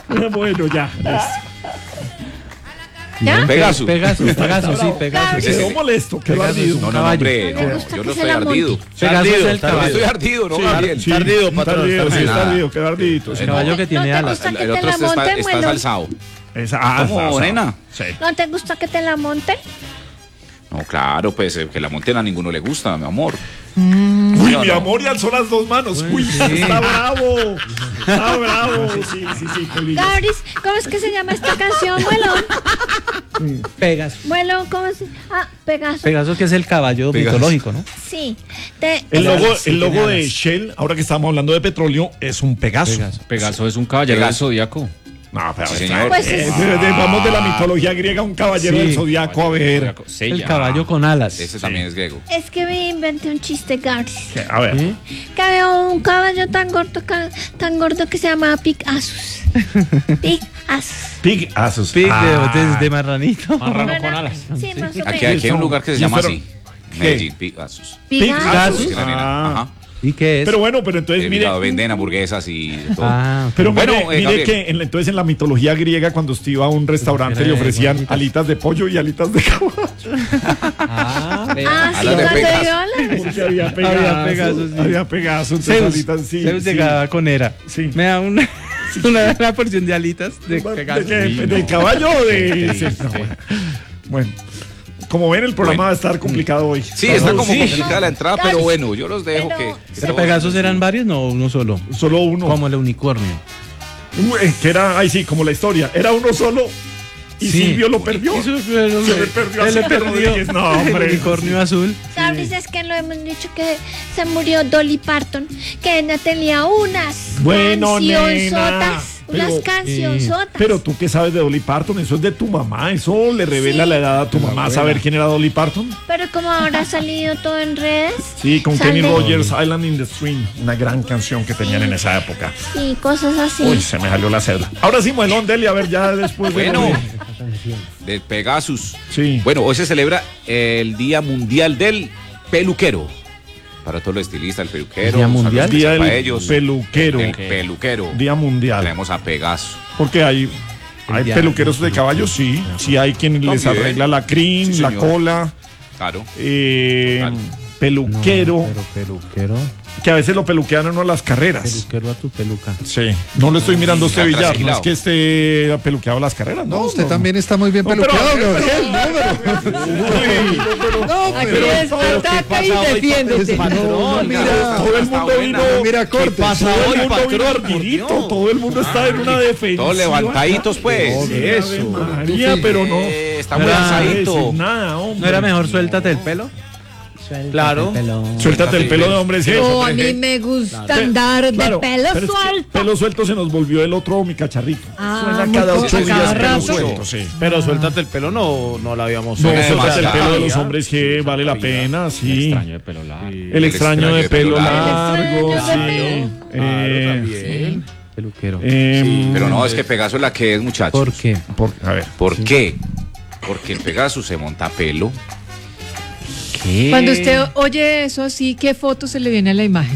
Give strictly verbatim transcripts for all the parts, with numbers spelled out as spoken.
Bueno, ya. ¿Ya? Pegaso. Pegaso, Pegaso, sí, Pegaso. Quedó molesto, quedó ardido. No, no, no, hombre, No me no, gusta yo que no se estoy la monte. ardido. Pegaso es el Yo caballo. estoy ardido, no, Sí, Gabriel. sí, Está ardido, patrón, está ardido, está sí, está ardido. ardido, quedó ardidito. sí. El caballo que ¿No tiene te alas. gusta El, que el te otro la está, monten, está Muelón? salsado. Esa, ah, ¿Cómo, está, está. nena? Sí. ¿No te gusta que te la monten? No, claro, pues eh, que la monten a ninguno le gusta, mi amor. Uy, No, mi no. amor, y alzó las dos manos. Uy, está bravo. Está bravo. Sí, sí, sí, Polillas. Gabris, ¿cómo es que se llama esta canción, Muelón? Pegaso. Muelón, ¿cómo se...? Ah, Pegaso. Pegaso que es el caballo Pegaso. mitológico, ¿no? Sí. Te- El logo, Sí, el logo tiene de alas. Shell, ahora que estamos hablando de petróleo, es un Pegaso. Pegaso. Pegaso es un caballero del Pegaso. zodiaco. No, pero Sí, a ver, señor. Pues eh, es- de- de- vamos de la mitología griega, un caballero Sí. del zodiaco, a ver. El caballo con alas. Ese también es griego. Es que me inventé un chiste, Gabris. ¿Qué? A ver. ¿Sí? Que había un caballo tan gordo, ca- tan gordo que se llamaba Picasus. Picasus. Pig Asus. Pig Ah. de, de, de marranito. Marrano Bueno, con alas. Sí, más o Aquí, menos. aquí hay un lugar que se Y llama fueron- así. Medellín, Pegasus. Picasus. Pegasus. Ah. Ajá. ¿Y qué es? Pero bueno, pero entonces Eh, mire. mira, venden hamburguesas y de todo. Ah, Pero Bueno, mire, eh, mire Gabriel. que en la- entonces en la mitología griega cuando usted iba a un restaurante Era le de ofrecían gorditas. alitas de pollo y alitas de caballo. ah, Ah, sí, Alas de cuando Pegaso. yo la- Porque había Pegaso. Había Pegaso, sí. Había Pegaso, entonces Zeus, alitas, sí, Zeus sí. llegaba con Hera. Sí. Me da una, una, una porción de alitas de ¿De, Pegaso. qué? Sí, ¿De no. caballo o de...? Sí, no, bueno. Bueno, como ven el programa Bueno. va a estar complicado hoy. Sí, está como Sí. complicada la entrada, pero bueno, yo los dejo Pero- que... ¿Pero Pegasos eran varios? No, uno solo. Solo uno. Como el unicornio. Uy, que era, ay sí, como la historia. Era uno solo y Sí. Silvio lo perdió. Eso, Se le perdió a se le Silvio perdió. Rodríguez. No, hombre. El unicornio azul. Gabris, es que lo hemos dicho que se murió Dolly Parton, que no tenía unas Bueno, cancionzotas, nena, unas pero- cancionzotas. Pero tú qué sabes de Dolly Parton, eso es de tu mamá, eso le revela Sí. la edad a tu mamá, saber quién era Dolly Parton. Pero como ahora ha salido todo en redes, Sí, con Sale. Kenny Rogers, Island in the Stream, una gran canción que tenían en esa época. y cosas así. Uy, se me salió la cédula. Ahora sí, Muelón, Deli, a ver, ya después de... Bueno, de Pegasus. Sí. Bueno, hoy se celebra el Día Mundial del Peluquero. Para todos los estilistas, el peluquero. ¿Día saludos mundial? Día para del ellos. peluquero. El peluquero. Día mundial. Tenemos a Pegaso. Porque hay, hay día peluqueros de caballos, sí. Sí hay quien les También. arregla la crin, Sí, la señor. cola. Claro. eh, Total. peluquero. Pero peluquero. Que a veces lo peluquean a uno a las carreras. Peluquero a tu peluca. Sí. No lo estoy mirando a usted, Ya, Villar. No es trasquilado. que esté peluqueado a las carreras. No, No, usted no. también está muy bien No, pero- peluqueado, pero- Gabriel. No, Aquí pero es ataca y defiéndete. no, mira, Todo el Está mundo buena. vino. mira, corte. Todo el mundo vino ardidito. Todo el mundo está en una defensa. Todos levantaditos, pues. Eso. María, pero no. Eh, está muy Pero- alzadito. Nada, hombre. ¿No era mejor suéltate el pelo? Claro. Suéltate el pelo de hombre. Sí, No, a hombre. mí me gusta andar de Claro, pelo pero es que suelto. Pelo suelto se nos volvió el otro mi cacharrito. Ah, Suena muy cada co- ocho a días cada pelo rato. suelto, sí. Pero suéltate el pelo, no, no la habíamos No, Suena suéltate el demasiado. pelo de los hombres que vale la pena, sí. Extraño de pelo largo. El extraño de pelo largo, El extraño de sí. Eh, Peluquero. eh, Pero no, es que Pegaso es la que es, muchachos. ¿Por qué? por- a ver. ¿Por qué? Porque el Pegaso se monta pelo. ¿Qué? Cuando usted oye eso así, ¿qué foto se le viene a la imagen?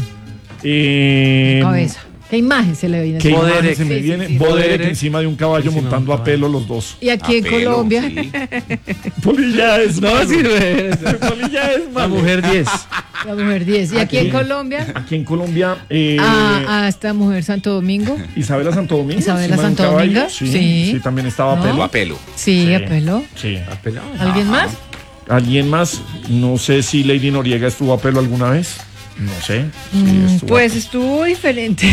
Eh, Cabeza. ¿Qué imagen se le viene? ¿Qué Boderek. imagen se me Sí, sí, viene? sí. Boderek Boderek encima de un caballo encima de un montando a caballo. pelo los dos. Y aquí A en pelo, Colombia, sí. Polilla es No malo. sirve. Polilla es La malo. mujer diez. la mujer diez. Y aquí en Colombia, Aquí en Colombia, eh, a, a esta mujer Santo Domingo. Isabela Santo Domingo. Isabela encima de un Santo caballo. Domingo, Sí, sí. sí, también estaba a ¿No? Pelo pelo. a pelo. Sí, Sí. a pelo. Sí. ¿Alguien más? ¿Alguien más? No sé si Lady Noriega estuvo a pelo alguna vez. No sé. Sí, Mm, estuvo a Pues estuvo diferente.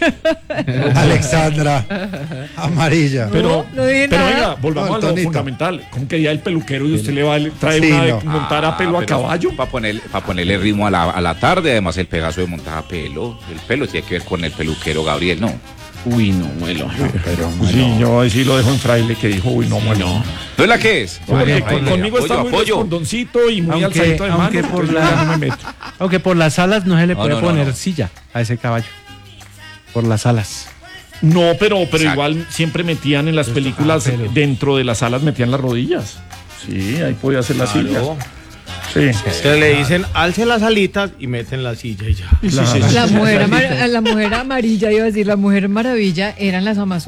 Alexandra, amarilla. Pero, No, no dije pero nada. venga, volvamos No, a lo Tonito. fundamental. ¿Cómo que ya el peluquero y usted le va a trae Sí, una de no. montar a pelo a caballo? Para poner, pa ponerle ritmo a la, a la tarde, además el Pegaso de montar a pelo. El pelo tiene que ver con el peluquero Gabriel, ¿no? Uy, no, muelo. Pero, Sí, yo ahí sí lo dejo en fraile que dijo, uy, no, bueno. ¿No es la que es? Porque Ay, con- ay, conmigo apoyo, está muy apoyo. respondoncito y muy Aunque- alzadito de mano. aunque por entonces la- yo no me meto. Aunque por las alas no se le No, puede no, no, poner no. silla a ese caballo. Por las alas. No, pero, pero Exacto. igual siempre metían en las películas, ah, pero- dentro de las salas metían las rodillas. Sí, ahí podía hacer las sillas. Sí. Se le dicen, alce las alitas y meten la silla y ya. Claro. La mujer, amar- la mujer amarilla, iba a decir, la mujer maravilla, eran las amazonas.